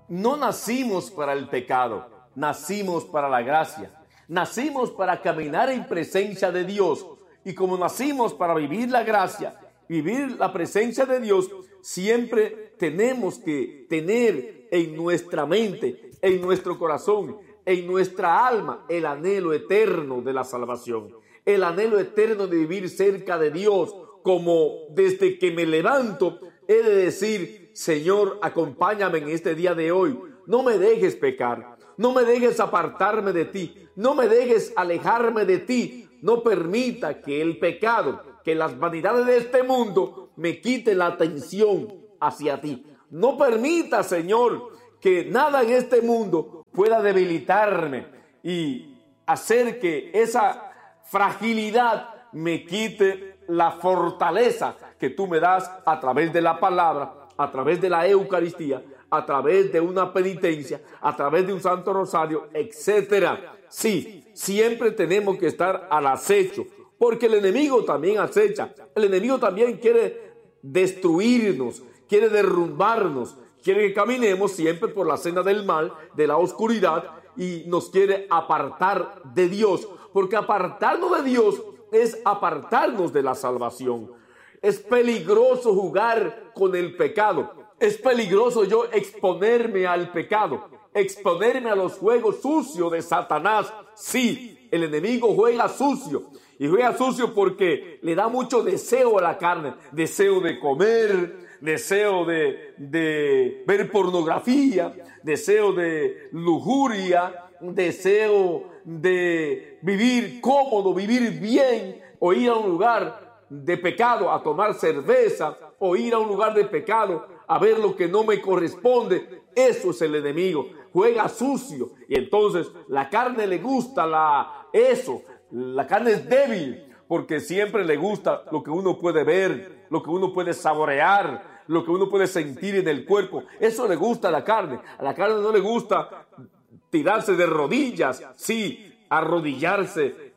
No nacimos para el pecado, nacimos para la gracia. Nacimos para caminar en presencia de Dios. Y como nacimos para vivir la gracia, vivir la presencia de Dios, siempre tenemos que tener en nuestra mente, en nuestro corazón, en nuestra alma, el anhelo eterno de la salvación. El anhelo eterno de vivir cerca de Dios, como desde que me levanto, he de decir: Señor, acompáñame en este día de hoy. No me dejes pecar, no me dejes apartarme de ti, no me dejes alejarme de ti. No permita que el pecado, que las vanidades de este mundo me quiten la atención hacia ti. No permita, Señor, que nada en este mundo pueda debilitarme y hacer que esa fragilidad me quite la fortaleza que tú me das a través de la palabra, a través de la Eucaristía, a través de una penitencia, a través de un Santo Rosario, etcétera. Sí, siempre tenemos que estar al acecho, porque el enemigo también acecha. El enemigo también quiere destruirnos, quiere derrumbarnos, quiere que caminemos siempre por la senda del mal, de la oscuridad, y nos quiere apartar de Dios, porque apartarnos de Dios es apartarnos de la salvación. Es peligroso jugar con el pecado. Es peligroso yo exponerme al pecado, exponerme a los juegos sucios de Satanás. Sí, el enemigo juega sucio. Y juega sucio porque le da mucho deseo a la carne. Deseo de comer, deseo de ver pornografía, deseo de lujuria, deseo de vivir cómodo, vivir bien, o ir a un lugar de pecado a tomar cerveza, o ir a un lugar de pecado a ver lo que no me corresponde. Eso es el enemigo, juega sucio. Y entonces la carne le gusta eso. La carne es débil porque siempre le gusta lo que uno puede ver, lo que uno puede saborear, lo que uno puede sentir en el cuerpo. Eso le gusta a la carne. A la carne no le gusta tirarse de rodillas, sí, arrodillarse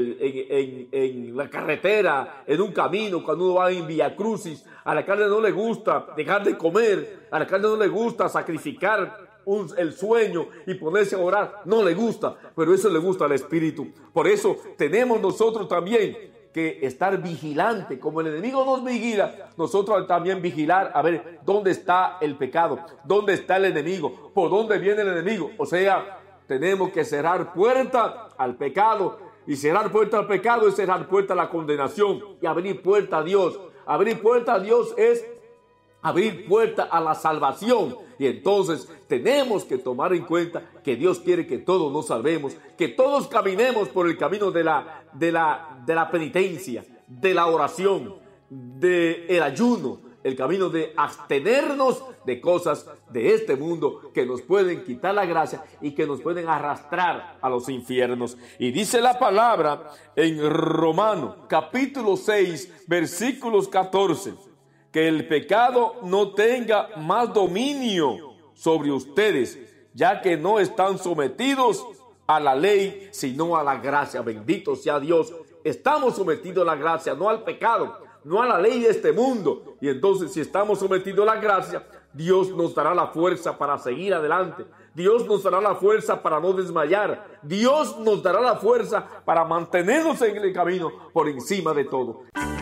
en la carretera, en un camino, cuando uno va en Vía Crucis. A la carne no le gusta dejar de comer, a la carne no le gusta sacrificar el sueño y ponerse a orar, no le gusta, pero eso le gusta al Espíritu. Por eso tenemos nosotros también que estar vigilante. Como el enemigo nos vigila, nosotros también vigilar a ver dónde está el pecado, dónde está el enemigo, por dónde viene el enemigo. O sea, tenemos que cerrar puerta al pecado, y cerrar puerta al pecado es cerrar puerta a la condenación y abrir puerta a Dios. Abrir puerta a Dios es abrir puerta a la salvación. Y entonces tenemos que tomar en cuenta que Dios quiere que todos nos salvemos, que todos caminemos por el camino de la penitencia, de la oración, del ayuno, el camino de abstenernos de cosas de este mundo que nos pueden quitar la gracia y que nos pueden arrastrar a los infiernos. Y dice la palabra en Romanos capítulo 6 versículos 14, que el pecado no tenga más dominio sobre ustedes, ya que no están sometidos a la ley, sino a la gracia. Bendito sea Dios. Estamos sometidos a la gracia, no al pecado, no a la ley de este mundo. Y entonces, si estamos sometidos a la gracia, Dios nos dará la fuerza para seguir adelante. Dios nos dará la fuerza para no desmayar. Dios nos dará la fuerza para mantenernos en el camino por encima de todo.